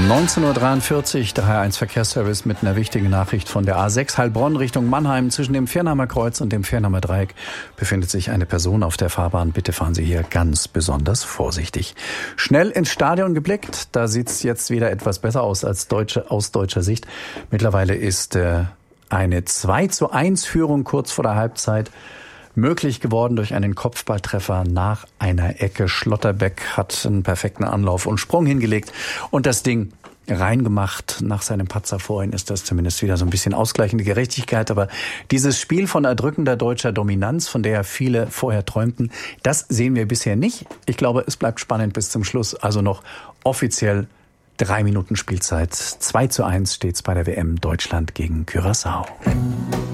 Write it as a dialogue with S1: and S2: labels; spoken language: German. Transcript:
S1: 19:43 Uhr, der HR1 Verkehrsservice mit einer wichtigen Nachricht von der A6 Heilbronn Richtung Mannheim. Zwischen dem Viernheimer Kreuz und dem Viernheimer Dreieck befindet sich eine Person auf der Fahrbahn. Bitte fahren Sie hier ganz besonders vorsichtig. Schnell ins Stadion geblickt, da sieht's jetzt wieder etwas besser aus als aus deutscher Sicht. Mittlerweile ist eine 2:1 Führung kurz vor der Halbzeit möglich geworden durch einen Kopfballtreffer nach einer Ecke. Schlotterbeck hat einen perfekten Anlauf und Sprung hingelegt und das Ding reingemacht. Nach seinem Patzer vorhin ist das zumindest wieder so ein bisschen ausgleichende Gerechtigkeit. Aber dieses Spiel von erdrückender deutscher Dominanz, von der viele vorher träumten, das sehen wir bisher nicht. Ich glaube, es bleibt spannend bis zum Schluss. Also noch offiziell 3 Minuten Spielzeit. 2:1 steht's bei der WM Deutschland gegen Curaçao.